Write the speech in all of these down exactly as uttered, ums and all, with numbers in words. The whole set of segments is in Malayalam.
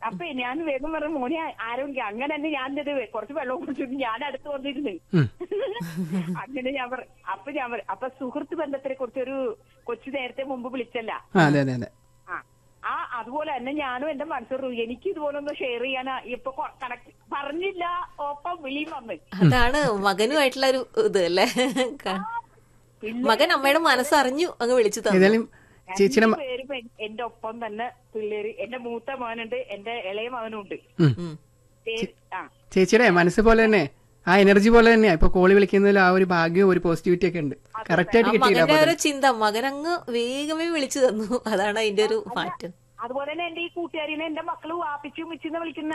അപ്പൊ ഞാൻ വേഗം പറഞ്ഞു മോനെ ആരോഗ്യം അങ്ങനെ തന്നെ ഞാൻ ഇത് കുറച്ച് വെള്ളം കുടിച്ചിട്ട് ഞാൻ അടുത്ത് വന്നിരുന്നു. അങ്ങനെ ഞാൻ പറ അപ്പൊ ഞാൻ പറ അപ്പൊ സുഹൃത്ത് ബന്ധത്തിനെ കുറിച്ചൊരു കൊച്ചു നേരത്തെ മുമ്പ് വിളിച്ചല്ല. ആ ആ അതുപോലെ തന്നെ ഞാനും എന്റെ മനസ്സിൽ എനിക്ക് ഇതുപോലെ ഒന്ന് ഷെയർ ചെയ്യാനാ ഇപ്പൊ കണക്ട് പറഞ്ഞില്ല ഒപ്പം വിളിയും വന്ന്. അതാണ് മകനുമായിട്ടുള്ള ഒരു ഇത് അല്ലേ. മകൻ അമ്മയുടെ മനസ്സറിഞ്ഞു അങ്ങ് വിളിച്ചു തന്നു. പേരും എന്റെ ഒപ്പം തന്നെ പിള്ളേര്, എന്റെ മൂത്ത മകനുണ്ട്, എന്റെ ഇളയ മകനുണ്ട്. ചേച്ചിയുടെ മനസ്സ് പോലെ തന്നെ ആ എനർജി പോലെ തന്നെയാ ഇപ്പൊ കോളി വിളിക്കുന്നതിൽ ആ ഒരു ഭാഗ്യവും ഒരു പോസിറ്റിവിറ്റി ഒക്കെ ഉണ്ട്. കറക്റ്റ് ആയിട്ട് കിട്ടിയില്ല. മകന്റെ ഒരു ചിന്ത മകൻ അങ്ങ് വേഗമേ വിളിച്ചു തന്നു. അതാണ് അതിന്റെ ഒരു മാറ്റം. അതുപോലെ തന്നെ എന്റെ ഈ കൂട്ടുകാരിനെ എന്റെ മക്കള് വാപ്പിച്ചു ഉമ്മിച്ചിന്ന് വിളിക്കുന്ന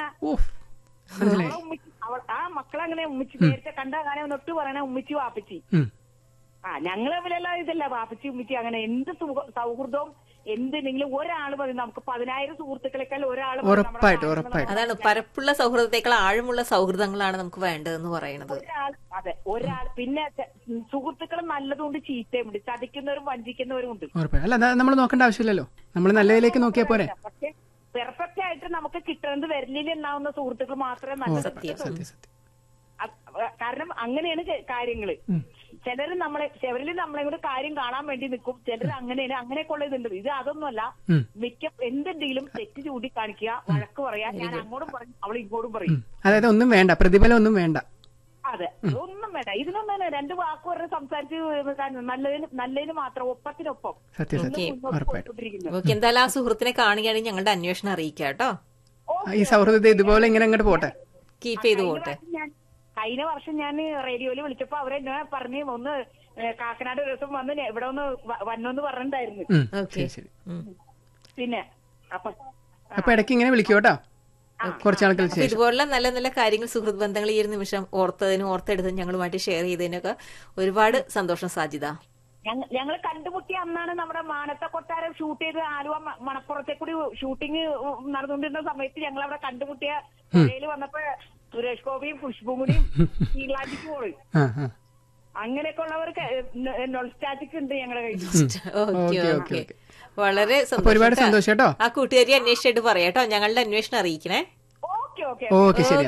ആ മക്കളങ്ങനെ ഉമ്മിച്ച് നേരത്തെ കണ്ട അങ്ങനെ ഒന്നൊട്ട് പറയണ ഉമ്മിച്ചു വാപ്പിച്ചി. ആ ഞങ്ങൾ തമ്മിലെല്ലാം ഇതല്ല വാപ്പിച്ചി ഉമ്മിച്ചി അങ്ങനെ എന്ത് സൗഹൃദവും എന്തിനെങ്കിലും ഒരാൾ പറയും നമുക്ക് പതിനായിരം സുഹൃത്തുക്കളെക്കാൾ ഒരാൾ. അതാണ് പരപ്പുള്ള സൗഹൃദത്തെക്കാൾ ആഴമുള്ള സൗഹൃദങ്ങളാണ് നമുക്ക് വേണ്ടതെന്ന് പറയുന്നത്. ഒരാൾ അതെ ഒരാൾ. പിന്നെ സുഹൃത്തുക്കൾ നല്ലതുകൊണ്ട് ചീത്തയുമുണ്ട്, ചതിക്കുന്നവരും വഞ്ചിക്കുന്നവരും ഉണ്ട്. അല്ല നമ്മൾ നോക്കേണ്ട ആവശ്യമില്ലല്ലോ, നമ്മൾ നല്ലതിലേക്ക് നോക്കിയാൽ പോരെ. പക്ഷെ പെർഫെക്റ്റ് ആയിട്ട് നമുക്ക് കിട്ടുന്നത് വിരലിൽ എണ്ണാവുന്ന സുഹൃത്തുക്കൾ മാത്രമേ നല്ലത്. കാരണം അങ്ങനെയാണ് കാര്യങ്ങള്. ചിലര് നമ്മളെ ചിലരിൽ നമ്മളെ കൂടെ കാര്യം കാണാൻ വേണ്ടി നിൽക്കും, ചിലർ അങ്ങനെയാണ്. അങ്ങനെയൊക്കെ ഉള്ളതുണ്ട്. ഇത് അതൊന്നുമല്ല. മിക്ക എന്തെങ്കിലും തെറ്റ് ചൂണ്ടിക്കാണിക്കുക, വഴക്ക് പറയാ, ഞാൻ അങ്ങോട്ടും പറയും അവൾ ഇങ്ങോട്ടും പറയും. അതായത് ഒന്നും വേണ്ട, പ്രതിഫലം ഒന്നും വേണ്ട. അതെ ഒന്നും വേണ്ട. ഇതിനൊന്നും രണ്ട് വാക്ക് പറഞ്ഞ് സംസാരിച്ച് നല്ലതിന് നല്ലതിന് മാത്രം ഒപ്പത്തിനൊപ്പം. എന്തായാലും ആ സുഹൃത്തിനെ കാണുകയാണെങ്കിൽ ഞങ്ങളുടെ അന്വേഷണം അറിയിക്കാം കേട്ടോ. ഈ സൗഹൃദത്തെ ഇതുപോലെ ഇങ്ങനെ അങ്ങോട്ട് പോട്ടെ, കീപ്പ് ചെയ്ത് പോട്ടെ. കഴിഞ്ഞ വർഷം ഞാൻ റേഡിയോയിൽ വിളിച്ചപ്പോ അവരെന്നെ പറഞ്ഞ് ഒന്ന് കാക്കനാട് ഒരു ദിവസം വന്ന് ഇവിടെ ഒന്ന് വന്നോന്ന് പറഞ്ഞിട്ടുണ്ടായിരുന്നു. പിന്നെ അപ്പൊ അപ്പൊ ഇടയ്ക്ക് ഇങ്ങനെ വിളിക്കോട്ടോ കുറച്ചാൾക്കാർ. ഇതുപോലുള്ള നല്ല നല്ല കാര്യങ്ങൾ സുഹൃത്ത് ബന്ധങ്ങൾ ഈ ഒരു നിമിഷം ഓർത്തതിനും ഓർത്തെടുത്തതിനും ഞങ്ങളുമായിട്ട് ഷെയർ ചെയ്തതിനൊക്കെ ഒരുപാട് സന്തോഷം സാജിത. ഞങ്ങൾ കണ്ടുമുട്ടിയ അന്നാണ് നമ്മുടെ മാനത്തെ കൊട്ടാരം ഷൂട്ട് ചെയ്ത് ആലുവ മണപ്പുറത്തെ കൂടി ഷൂട്ടിങ് നടന്നുകൊണ്ടിരുന്ന സമയത്ത് ഞങ്ങൾ അവിടെ കണ്ടുമുട്ടിയ പുഴയിൽ വന്നപ്പോ സുരേഷ് ഗോപിയും പുഷ്പും കൂടിയും ഷീലാജിക്ക് പോയി. അങ്ങനെയൊക്കെ ഉള്ളവർക്ക് നൊൾസ്റ്റാറ്റിക് ഉണ്ട് ഞങ്ങളുടെ കയ്യിൽ. വളരെ ഒരുപാട് സന്തോഷം കേട്ടോ. ആ കൂട്ടുകാരി അന്വേഷിച്ചിട്ട് പറയാട്ടോ, ഞങ്ങളുടെ അന്വേഷണം അറിയിക്കണേ. ഓക്കെ ഓക്കെ ഓക്കെ ശരി.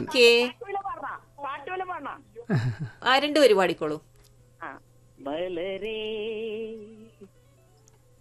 പാട്ടുപോലെ പറഞ്ഞ ആ രണ്ട് പരിപാടിക്കോളൂ. വളരെ